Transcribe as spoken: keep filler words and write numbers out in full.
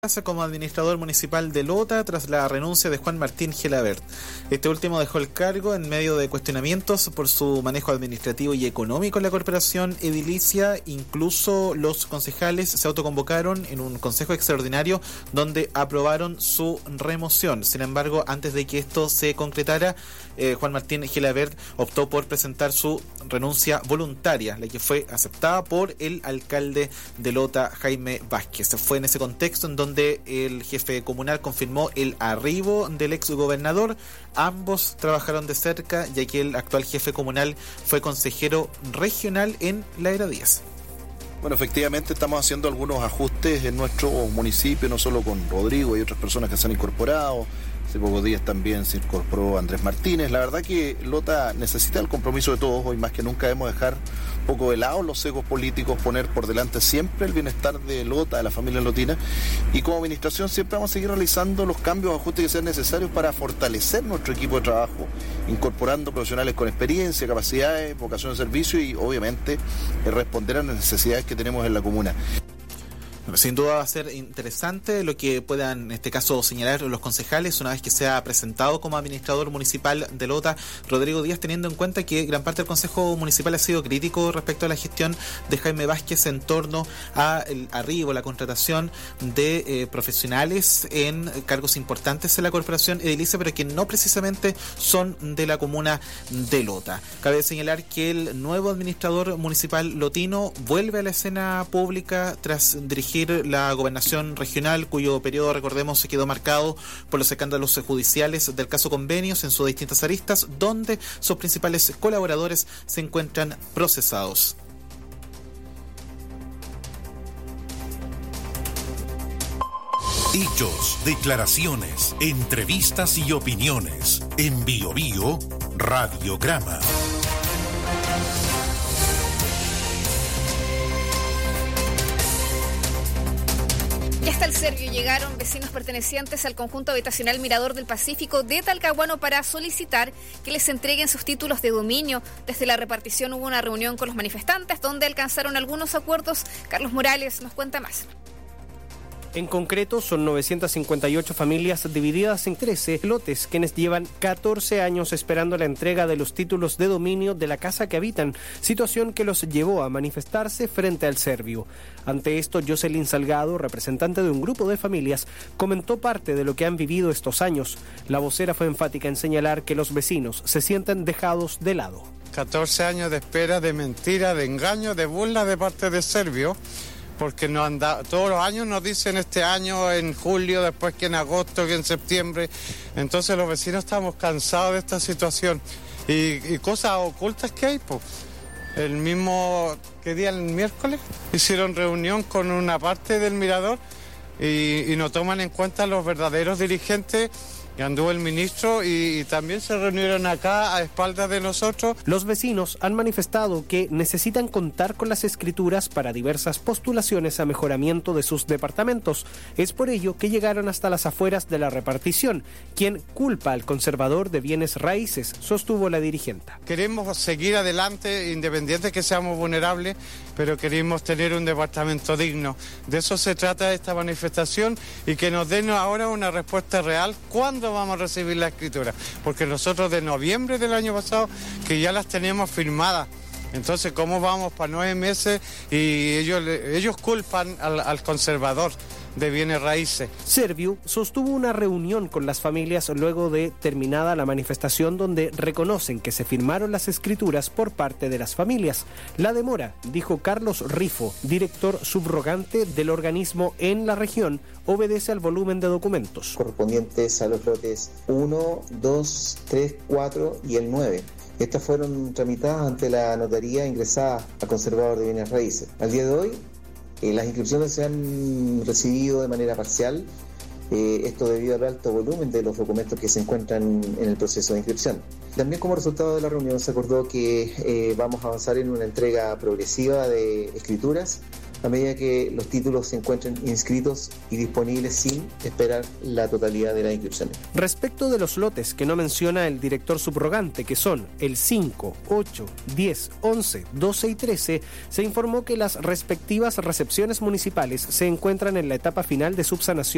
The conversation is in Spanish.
como administrador municipal de Lota tras la renuncia de Juan Martín Gelabert. Este último dejó el cargo en medio de cuestionamientos por su manejo administrativo y económico en la corporación edilicia. Incluso los concejales se autoconvocaron en un consejo extraordinario donde aprobaron su remoción. Sin embargo, antes de que esto se concretara, eh, Juan Martín Gelabert optó por presentar su renuncia voluntaria, la que fue aceptada por el alcalde de Lota, Jaime Vázquez. Fue en ese contexto en donde donde el jefe comunal confirmó el arribo del exgobernador. Ambos trabajaron de cerca, ya que el actual jefe comunal fue consejero regional en La Era Díaz. Bueno, efectivamente estamos haciendo algunos ajustes en nuestro municipio, no solo con Rodrigo y otras personas que se han incorporado. Hace pocos días también se incorporó Andrés Martínez. La verdad que Lota necesita el compromiso de todos. Hoy más que nunca debemos dejar un poco de lado los egos políticos, poner por delante siempre el bienestar de Lota, de la familia lotina. Y como administración siempre vamos a seguir realizando los cambios o ajustes que sean necesarios para fortalecer nuestro equipo de trabajo, incorporando profesionales con experiencia, capacidades, vocación de servicio y obviamente responder a las necesidades que tenemos en la comuna. Sin duda va a ser interesante lo que puedan, en este caso, señalar los concejales una vez que sea presentado como administrador municipal de Lota Rodrigo Díaz, teniendo en cuenta que gran parte del Consejo Municipal ha sido crítico respecto a la gestión de Jaime Vázquez en torno al arribo, la contratación de eh, profesionales en cargos importantes en la corporación edilicia, pero que no precisamente son de la comuna de Lota. Cabe señalar que el nuevo administrador municipal lotino vuelve a la escena pública tras dirigir la gobernación regional, cuyo periodo, recordemos, se quedó marcado por los escándalos judiciales del caso Convenios en sus distintas aristas, donde sus principales colaboradores se encuentran procesados. Hechos, declaraciones, entrevistas y opiniones. En Bio Bio, Radiograma. Hasta el Servio llegaron vecinos pertenecientes al conjunto habitacional Mirador del Pacífico de Talcahuano para solicitar que les entreguen sus títulos de dominio. Desde la repartición hubo una reunión con los manifestantes donde alcanzaron algunos acuerdos. Carlos Morales nos cuenta más. En concreto, son novecientas cincuenta y ocho familias divididas en trece lotes, quienes llevan catorce años esperando la entrega de los títulos de dominio de la casa que habitan, situación que los llevó a manifestarse frente al Servio. Ante esto, Jocelyn Salgado, representante de un grupo de familias, comentó parte de lo que han vivido estos años. La vocera fue enfática en señalar que los vecinos se sienten dejados de lado. catorce años de espera, de mentira, de engaño, de burla de parte del Servio. Porque nos han dado, todos los años nos dicen este año en julio, después que en agosto, que en septiembre. Entonces los vecinos estamos cansados de esta situación y, y cosas ocultas que hay. Pues. El mismo, ¿qué día? El miércoles, hicieron reunión con una parte del Mirador y, y no toman en cuenta los verdaderos dirigentes. Y anduvo el ministro y, y también se reunieron acá a espaldas de nosotros. Los vecinos han manifestado que necesitan contar con las escrituras para diversas postulaciones a mejoramiento de sus departamentos. Es por ello que llegaron hasta las afueras de la repartición, quien culpa al conservador de bienes raíces, sostuvo la dirigente. Queremos seguir adelante, independiente que seamos vulnerables, pero queremos tener un departamento digno. De eso se trata esta manifestación y que nos den ahora una respuesta real. ¿Cuándo vamos a recibir la escritura? Porque nosotros de noviembre del año pasado que ya las tenemos firmadas. Entonces, ¿cómo vamos para nueve meses? Y ellos, ellos culpan al, al conservador de bienes raíces. Servio sostuvo una reunión con las familias luego de terminada la manifestación donde reconocen que se firmaron las escrituras por parte de las familias. La demora, dijo Carlos Rifo, director subrogante del organismo en la región, obedece al volumen de documentos correspondientes a los lotes uno, dos, tres, cuatro y el nueve. Estas fueron tramitadas ante la notaría ingresada al conservador de bienes raíces. Al día de hoy, eh, las inscripciones se han recibido de manera parcial, eh, esto debido al alto volumen de los documentos que se encuentran en el proceso de inscripción. También como resultado de la reunión se acordó que eh, vamos a avanzar en una entrega progresiva de escrituras a medida que los títulos se encuentren inscritos y disponibles sin esperar la totalidad de las inscripciones. Respecto de los lotes que no menciona el director subrogante, que son el cinco, ocho, diez, once, doce y trece, se informó que las respectivas recepciones municipales se encuentran en la etapa final de subsanación